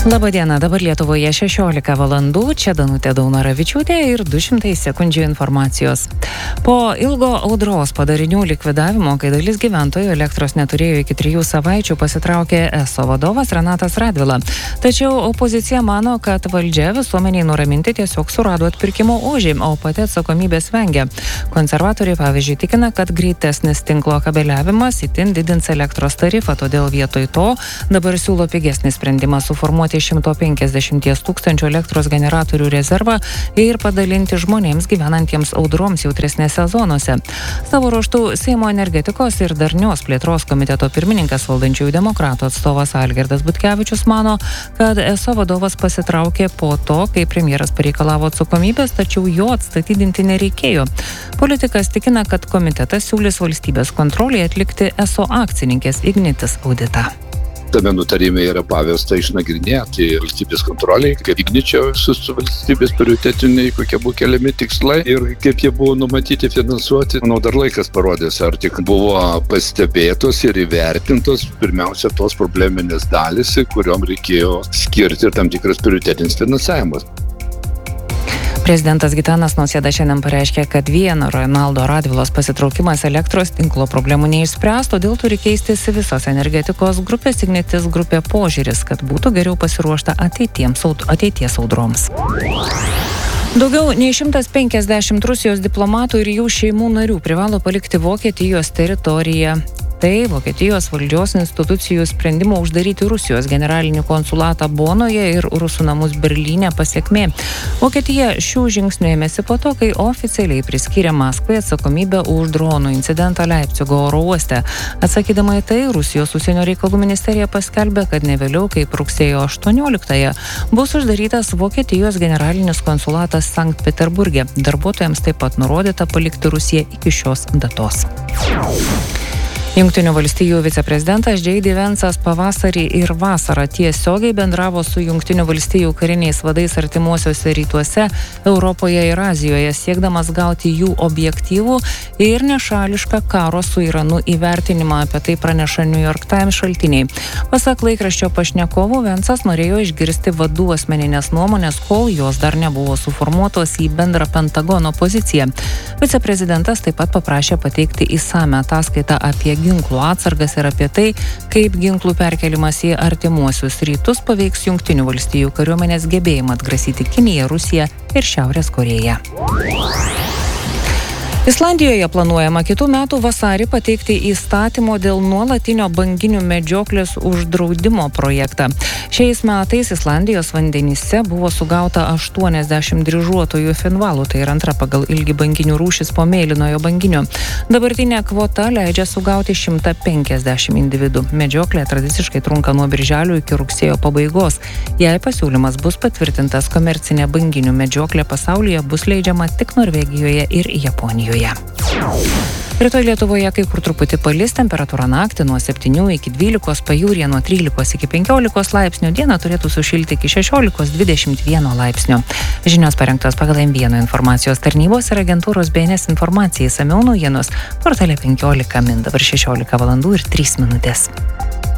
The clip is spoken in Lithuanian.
Labadiena, dabar Lietuvoje 16 valandų, čia Danutė Daunoravičiūtė ir 200 sekundžių informacijos. Po ilgo audros padarinių likvidavimo, kai dalis gyventojų elektros neturėjo iki 3 savaičių, pasitraukė ESO vadovas Renatas Radvila. Tačiau opozicija mano, kad valdžia visuomeniai nuraminti tiesiog surado atpirkimo ožį, o pati atsakomybės vengia. Konservatoriai, pavyzdžiui, tikina, kad greitesnis tinklo kabeliavimas itin didins elektros tarifą, todėl vietoj to dabar siūlo pigesnį sprendimą suformuoti 150 tūkstančių elektros generatorių rezervą ir padalinti žmonėms gyvenantiems audroms jautresnėse zonose. Savo ruožtų Seimo energetikos ir darnios plėtros komiteto pirmininkas valdančiųjų demokratų atstovas Algirdas Butkevičius mano, kad ESO vadovas pasitraukė po to, kai premjeras pareikalavo atsakomybės, tačiau jo atstatydinti nereikėjo. Politikas tikina, kad komitetas siūlys valstybės kontrolei atlikti ESO akcininkės Ignitis auditą. Tame nutarime yra pavesta išnagrinėti valstybės kontroliai, kaip Igničio su valstybės prioritetiniai, kokie buvo keliami tikslai ir kaip jie buvo numatyti finansuoti. Manau, dar laikas parodys, ar tik buvo pastebėtos ir įvertintos pirmiausia tos probleminės dalys, kuriuom reikėjo skirti tam tikras prioritetinis finansavimas. Prezidentas Gitanas Nausėda šiandien pareiškė, kad vieno Renaldo Radvilos pasitraukimas elektros tinklo problemų neišspręs, todėl turi keistis visos energetikos grupės Ignitis grupė požiūris, kad būtų geriau pasiruošta ateities audroms. Daugiau nei 150 Rusijos diplomatų ir jų šeimų narių privalo palikti Vokietijos teritoriją. Tai Vokietijos valdžios institucijų sprendimo uždaryti Rusijos generalinį konsulatą Bonoje ir rusų namus Berlyne pasekmė. Vokietija šių žingsnių ėmėsi po to, kai oficialiai priskyrė Maskvai atsakomybę už dronų incidentą Leipcigo oro uoste. Atsakydama į tai, Rusijos užsienio reikalų ministerija paskelbė, kad ne vėliau kaip rugsėjo 18-ąją bus uždarytas Vokietijos generalinis konsulatas Sankt Peterburge. Darbuotojams taip pat nurodyta palikti Rusiją iki šios datos. Jungtinių valstijų viceprezidentas J.D. Vance'as pavasarį ir vasarą tiesiogiai bendravo su Jungtinių valstijų kariniais vadais artimuosiuose rytuose, Europoje ir Azijoje, siekdamas gauti jų objektyvų ir nešališką karo su Iranu įvertinimą, apie tai praneša New York Times šaltiniai. Pasak laikraščio pašnekovų, Vance'as norėjo išgirsti vadų asmeninės nuomonės, kol jos dar nebuvo suformuotos į bendrą Pentagono poziciją. Viceprezidentas taip pat paprašė pateikti išsamią ataskaitą apie ginklų atsargas ir apie tai, kaip ginklų perkelimas į artimuosius rytus paveiks Jungtinių valstijų kariuomenės gebėjimą atgrasyti Kiniją, Rusiją ir Šiaurės Korėją. Islandijoje planuojama kitų metų vasarį pateikti įstatymo dėl nuolatinio banginių medžioklės uždraudimo projektą. Šiais metais Islandijos vandenyse buvo sugauta 80 dryžuotųjų finvalų, tai yra antra pagal ilgį banginių rūšis po mėlynojo banginio. Dabartinė kvota leidžia sugauti 150 individų. Medžioklė tradiciškai trunka nuo birželio iki rugsėjo pabaigos. Jei pasiūlymas bus patvirtintas, komercinė banginių medžioklė pasaulyje bus leidžiama tik Norvegijoje ir Japonijoje. Rytoj Lietuvoje kai kur truputį palis, temperatūra naktį nuo 7 iki 12, pajūryje nuo 13 iki 15 laipsnių, dieną turėtų sušilti iki 16-21 laipsnių. Žinios parengtos pagal M1 informacijos tarnybos ir agentūros BNS informacijai, išsamiau naujienos portale 15 min, dabar 16 valandų ir 3 minutės.